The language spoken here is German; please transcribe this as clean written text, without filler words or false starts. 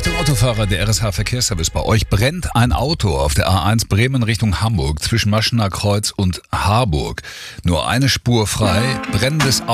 Achtung Autofahrer, der RSH Verkehrsservice bei euch. Brennt ein Auto auf der A1 Bremen Richtung Hamburg zwischen Maschener Kreuz und Harburg. Nur eine Spur frei, brennendes